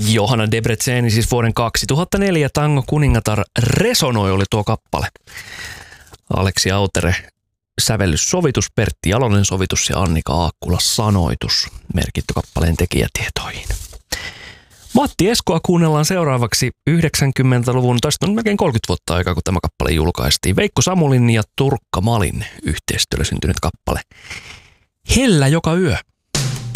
Johanna Debreceni, siis vuoden 2004 Tango kuningatar Resonoi oli tuo kappale. Aleksi Autere sävellys sovitus, Pertti Jalonen sovitus ja Annika Aakkula sanoitus merkitty kappaleen tekijätietoihin. Matti Eskoa kuunnellaan seuraavaksi 90-luvun, tästä on melkein 30 vuotta aikaa, kun tämä kappale julkaistiin. Veikko Samulin ja Turkka Malin yhteistyöllä syntynyt kappale. Hellä joka yö.